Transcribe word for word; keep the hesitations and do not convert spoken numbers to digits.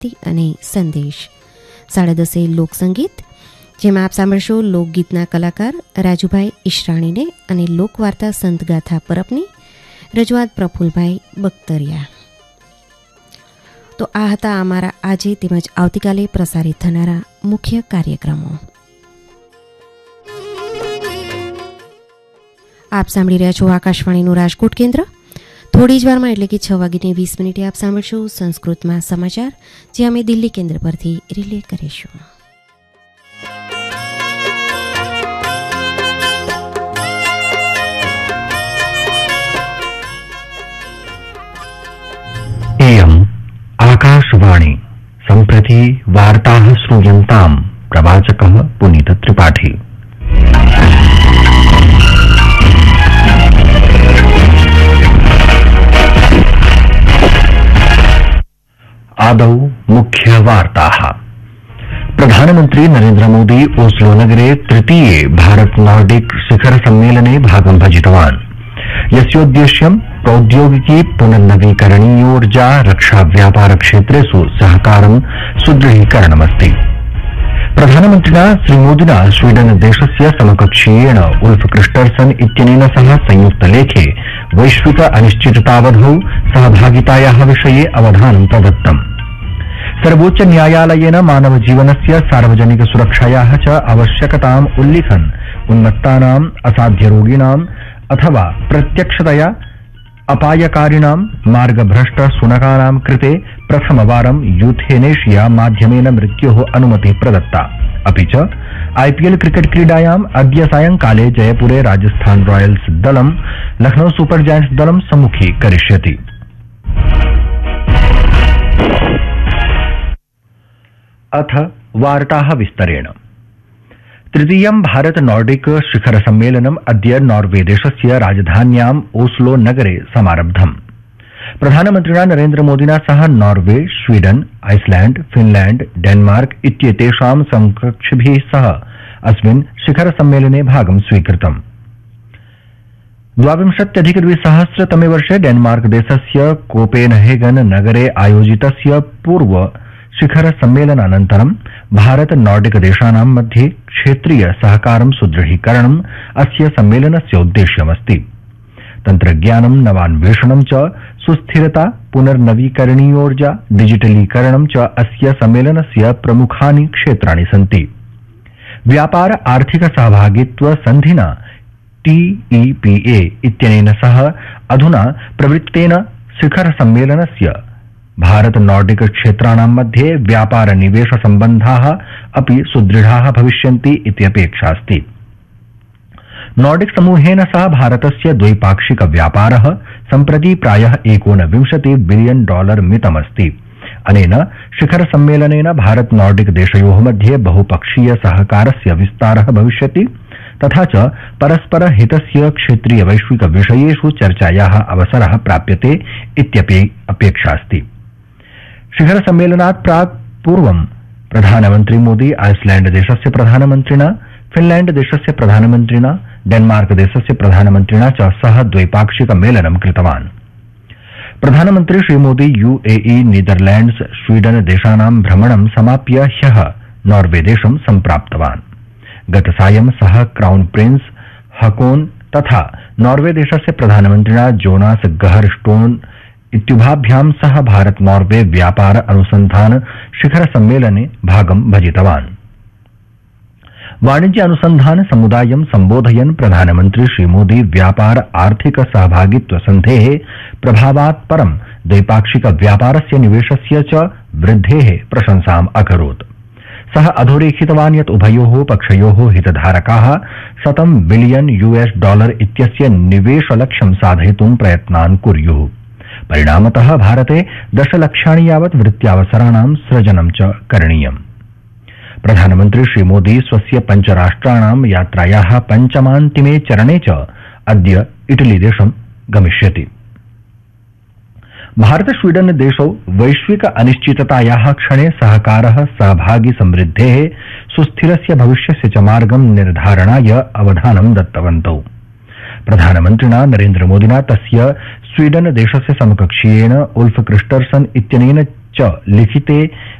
માહિતી અને સંદેશ. સાડા દસે લોકસંગીત, જેમાં આપ સાંભળશો લોકગીતના કલાકાર રાજુભાઈ ઈશરાણીને અને લોકવાર્તા સંતગાથા પરબની રજૂઆત પ્રફુલભાઈ બખ્તરિયા. તો આ હતા અમારા આજે તેમજ આવતીકાલે પ્રસારિત થનારા મુખ્ય કાર્યક્રમો. આપ સાંભળી રહ્યા છો આકાશવાણીનું રાજકોટ કેન્દ્ર. થોડી જ વારમાં એટલે કે છ વાગીને વીસ મિનિટે આપ સાંભળશો સંસ્કૃતમાં સમાચાર, જે અમે દિલ્હી કેન્દ્ર પરથી રિલે કરીશું. एयम् आकाशवाणी सम्प्रति वार्ताः श्रूयन्ताम्. प्रवाचकः पुनीत त्रिपाठी. आदौ मुख्य वार्ताः. प्रधानमन्त्री नरेन्द्र मोदी ओस्लो नगरे तृतीये भारत नॉर्डिक शिखर सम्मेलने भागं भजितवान्, यस्योद्देश्यं प्रौद्योगिकी पुनर्नवीकरणीयोर्जा रक्षा व्यापार क्षेत्रेषु सहकारं सुदृढीकरणमस्ति. प्रधानमन्त्रिणा श्रीमोदिना स्वीडन देशस्य समकक्षीयेण उल्फ क्रिस्टर्सन इत्यनेन सह संयुक्तलेखे वैश्विक अनिश्चिततावधौ सहभागितायाः विषये अवधानं प्रदत्तम्. सर्वोच्च न्यायालयेन मानव जीवनस्य सार्वजनिक सुरक्षायाः च आवश्यकताम् उल्लिखन् उन्मत्तानाम्, असाध्यरोगिणाम् अथवा प्रत्यक्षतया अपायकारिणां मार्गभ्रष्ट शुनकानां कृते प्रथमवारं यूथेनेशिया माध्यमेन मृत्योः अनुमतिः प्रदत्ता. अपि च आईपीएल क्रिकेट क्रीडायाम् अद्य सायंकाले जयपुरे राजस्थान रॉयल्स दलं लखनऊ सुपर जायंट्स दलं सम्मुखीकरिष्यति. अथ वार्ताः विस्तरेण. तृतीयं भारत नॉर्डिक शिखर सम्मेलनम् अद्य नॉर्वे देशस्य राजधान्याम् ओस्लो नगरे समारब्धम्. प्रधानमन्त्रिणा नरेन्द्र मोदिना सह Norway, Sweden, Iceland, Finland, Denmark इत्येतेषां समकक्षिभिः सह अस्मिन् शिखर सम्मेलने भागं स्वीकृतम्. द्वाविंशत्यधिक द्विसहस्रतमे वर्षे डेनमार्क देशस्य कोपेनहेगन नगरे आयोजितस्य पूर्व शिखर सम्मेलनानन्तरं भारत नॉर्डिक देशानां मध्ये क्षेत्रीय सहकारं सुदृढीकरणम् अस्य सम्मेलनस्य उद्देश्यमस्ति. तन्त्रज्ञानं, नवान्वेषणं च, सुस्थिरता, पुनर्नवीकरणीयोर्जा, डिजिटलीकरणं च अस्य सम्मेलनस्य प्रमुखानि क्षेत्राणि सन्ति. व्यापार आर्थिक सहभागित्व सन्धिना टीईपीए इत्यनेन सह अधुना प्रवृत्तेन शिखर सम्मेलनस्य भारत नॉर्डिक क्षेत्राणां मध्ये व्यापार निवेश सम्बन्धाः अपि सुदृढाः भविष्यन्ति इति अपेक्षास्ति. नॉर्डिक समूहेन सह भारतस्य द्वैपाक्षिक व्यापारः सम्प्रति प्रायः एकोनविंशति बिलियन डॉलर मितमस्ति. अनेन शिखर सम्मेलनेन भारत नॉर्डिक देशयोः मध्ये बहुपक्षीय सहकारस्य विस्तारः भविष्यति, तथा च परस्पर हितस्य क्षेत्रीय वैश्विक विषयेषु चर्चायाः अवसरः प्राप्यते इत्यपि अपेक्षास्ति. शिखर सम्मेलनात् प्राक् पूर्वं प्रधानमन्त्री मोदी आइसलैंड देशस्य प्रधानमन्त्रिणा, फिनलैंड देशस्य प्रधानमन्त्रिणा, डेनमार्क देशस्य प्रधानमन्त्रिणा च सह द्वैपाक्षिक मेलनं कृतवान्. प्रधानमन्त्री श्रीमोदी यूएई, नीदरलैंड्स, स्वीडन देशानां भ्रमणं समाप्य ह्यः नॉर्वे देशं सम्प्राप्तवान्. गतसायं सः क्राउन प्रिंस हकोन तथा नॉर्वे देशस्य प्रधानमन्त्रिणा जोनास गहर स्टोन इत्युभाभ्यां सह भारत नॉर्वे व्यापार अनुसंधान शिखर सम्मेलने भागं भजितवान्. वाणिज्य अनुसंधान समुदायं सम्बोधयन् प्रधानमन्त्री श्रीमोदी व्यापार आर्थिक सहभागित्व सन्धेः प्रभावात् परं द्वैपाक्षिक व्यापारस्य निवेशस्य च वृद्धेः प्रशंसाम् अकरोत्. सः अधोरेखितवान् यत् उभयोः पक्षयोः हितधारकाः शतं बिलियन यूएस डॉलर इत्यस्य निवेशलक्ष्यं साधयितुं प्रयत्नान् कुर्युः. परिणामतः भारते दशलक्षाणि यावत् वृत्त्यावसराणां सृजनं च करणीयम्. प्रधानमन्त्री श्रीमोदी स्वस्य पञ्चराष्ट्राणां यात्रायाः पञ्चमान्तिमे चरणे च अद्य इटलीदेशं गमिष्यति. भारत स्वीडन देशौ वैश्विक अनिश्चिततायाः क्षणे सहकारः, सहभागी समृद्धेः, सुस्थिरस्य भविष्यस्य च मार्गं निर्धारणाय अवधानं दत्तवन्तौ. प्रधानमन्त्रिणा नरेन्द्र मोदिना तस्य स्वीडन देशस्य समकक्षीयेण उल्फ क्रिस्टर्सन इत्यनेन च लिखिते